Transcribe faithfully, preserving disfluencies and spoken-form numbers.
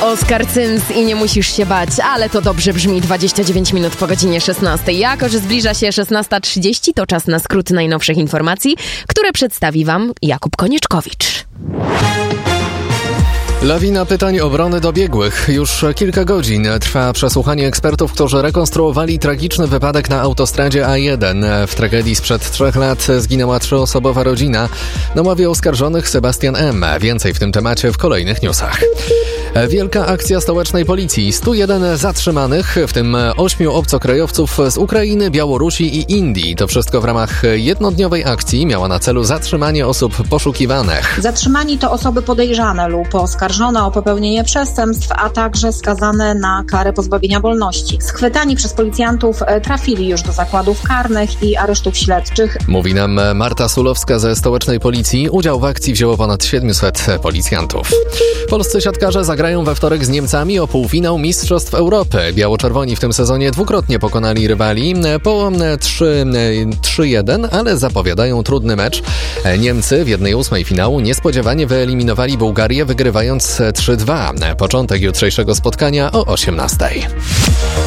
Oskar Cyms i nie musisz się bać, ale to dobrze brzmi. Dwadzieścia dziewięć minut po godzinie szesnastej. Jako że zbliża się szesnasta trzydzieści, to czas na skrót najnowszych informacji, które przedstawi wam Jakub Konieczkowicz. Lawina pytań obrony do biegłych. Już kilka godzin trwa przesłuchanie ekspertów, którzy rekonstruowali tragiczny wypadek na autostradzie A jeden. W tragedii sprzed trzech lat zginęła trzyosobowa rodzina. Na ławie oskarżonych Sebastian M. Więcej w tym temacie w kolejnych newsach. Wielka akcja stołecznej policji. sto jeden zatrzymanych, w tym ośmiu obcokrajowców z Ukrainy, Białorusi i Indii. To wszystko w ramach jednodniowej akcji miała na celu zatrzymanie osób poszukiwanych. Zatrzymani to osoby podejrzane lub oskarżone o popełnienie przestępstw, a także skazane na karę pozbawienia wolności. Schwytani przez policjantów trafili już do zakładów karnych i aresztów śledczych. Mówi nam Marta Sulowska ze stołecznej policji. Udział w akcji wzięło ponad siedmiuset policjantów. Polscy siatkarze zagrają we wtorek z Niemcami o półfinał Mistrzostw Europy. Biało-czerwoni w tym sezonie dwukrotnie pokonali rywali po trzy jeden, ale zapowiadają trudny mecz. Niemcy w jednej ósmej finału niespodziewanie wyeliminowali Bułgarię, wygrywając trzy dwa. Początek jutrzejszego spotkania o osiemnastej.